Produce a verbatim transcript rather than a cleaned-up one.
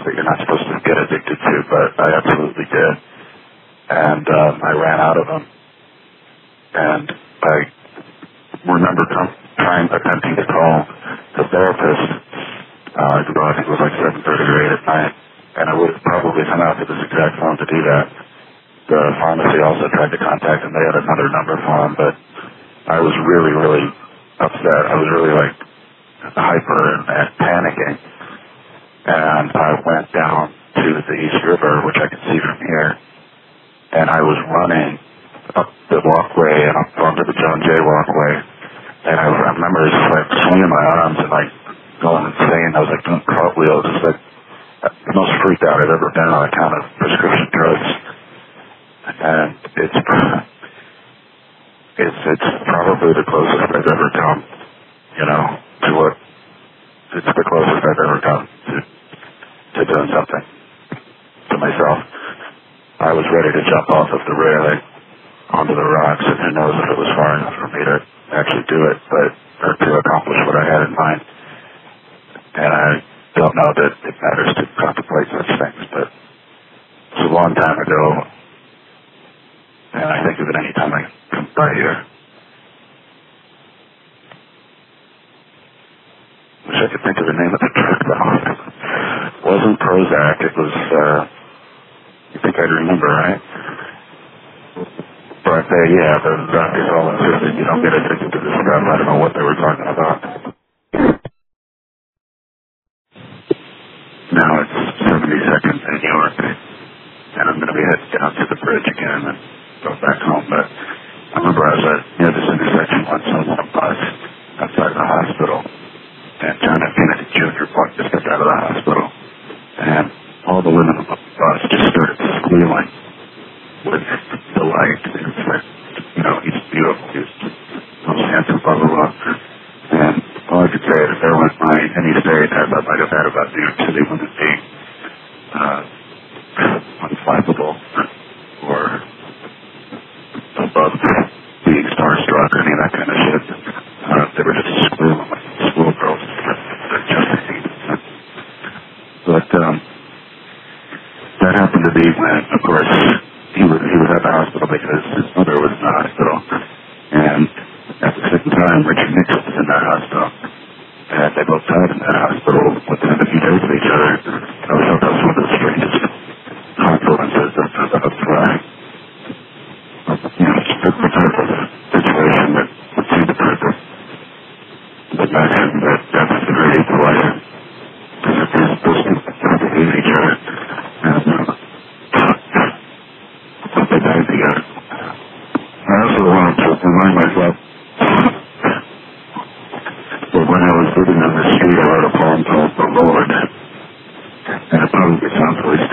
that you're not supposed to get addicted to, but I absolutely did. And um, I ran out of them. And I remember com- trying, attempting to call the therapist. Uh, I think it was like seven thirty or eight at night. And I would have probably come out to this exact phone to do that. The pharmacy also tried to contact him. They had another number for him, but I was really, really upset. I was really, like, hyper and, and panicking. And I went down to the East River, which I can see from here, and I was running up the walkway and up onto the John Jay walkway. And I, I remember just, like, swinging my arms and, like, going insane. I was, like, doing cartwheels. It was, like, the most freaked out I've ever been on account of prescription drugs. And it's, it's, it's probably the closest I've ever come, you know, to what, it's the closest I've ever come to, to doing something to myself. I was ready to jump off of the railing onto the rocks, and who knows if it was far enough for me to actually do it, but, or to accomplish what I had in mind. And I don't know that it matters to contemplate such things, but it's a long time ago, and I think of it any time I come by here. Wish I could think of the name of the drug, though. It wasn't Prozac, it was, uh, you think I'd remember, right? But, uh, yeah, the doctors all insisted you don't get addicted to this stuff. I don't know what they were talking about. Now it's seventy seconds in New York, and I'm going to be heading down to the bridge again and go back home. But I remember I was at near this intersection once on a bus outside the hospital, and John F. Kennedy Junior walked just got out of the hospital, and all the women on the bus just started squealing with delight. It was like, you know, he's beautiful, he's most handsome, blah, blah, blah. And all I could say is if there went by any stereotype I might have had about New York City women being uh, unflappable or above being starstruck or any of that kind of shit. Uh, they were just squealing like schoolgirls. But um, that happened to be when, of course, he was, he was at the hospital because his mother was in the hospital. And at the same time, Richard Nixon was in that hospital. And they both died in that hospital within a few days of each other. I was thought that was one of the strangest confluences of, of, of uh, you know, the, the type of situation that would seem to put the, the maxim that death is the greatest delight. Because if they're supposed to hate each other, and uh, but they died together. I also wanted to remind myself that when I was living on the street, I wrote a poem called The Lord. And it probably sounds really